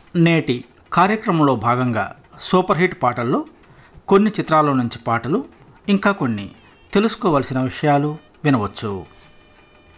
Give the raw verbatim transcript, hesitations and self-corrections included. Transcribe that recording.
నేటి కార్యక్రమంలో భాగంగా సూపర్ హిట్ పాటల్లో కొన్ని చిత్రాల నుంచి పాటలు, ఇంకా కొన్ని తెలుసుకోవలసిన విషయాలు వినవచ్చు.